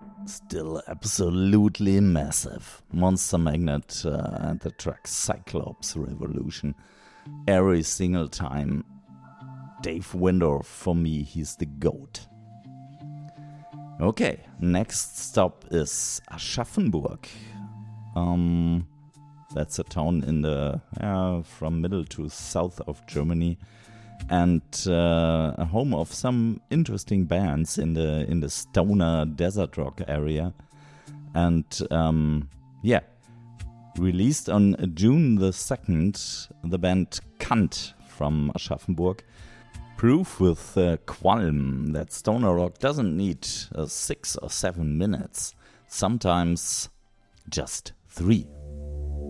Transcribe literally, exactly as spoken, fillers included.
Still absolutely massive. Monster Magnet uh, and the track Cyclops Revolution. Every single time. Dave Windorf, for me, he's the GOAT. Okay, next stop is Aschaffenburg. Um, that's a town in the uh, from middle to south of Germany, and uh, a home of some interesting bands in the in the stoner desert rock area. And um, yeah, released on June the second, the band Kant from Aschaffenburg. Proof with uh, Qualm that stoner rock doesn't need uh, six or seven minutes, sometimes just three.